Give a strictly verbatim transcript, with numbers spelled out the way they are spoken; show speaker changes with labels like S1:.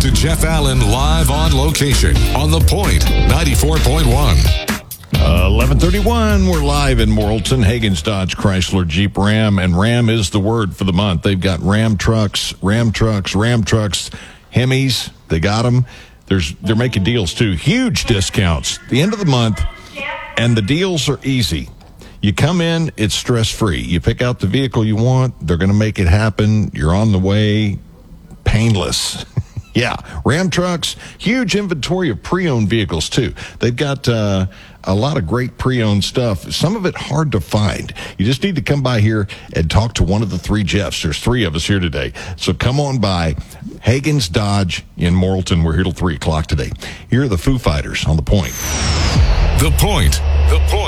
S1: to Jeff Allen live on location on The Point ninety-four point one.
S2: Uh, eleven thirty-one, we're live in Morrilton, Hagen's Dodge, Chrysler, Jeep, Ram, and Ram is the word for the month. They've got Ram trucks, Ram trucks, Ram trucks, Hemis, they got them. There's, they're making deals too, huge discounts. The end of the month, and the deals are easy. You come in, it's stress-free. You pick out the vehicle you want, they're going to make it happen. You're on the way, painless. Yeah, Ram trucks, huge inventory of pre-owned vehicles, too. They've got uh, a lot of great pre-owned stuff, some of it hard to find. You just need to come by here and talk to one of the three Jeffs. There's three of us here today. So come on by Hagen's Dodge in Morrilton. We're here till three o'clock today. Here are the Foo Fighters on The Point.
S1: The Point. The Point.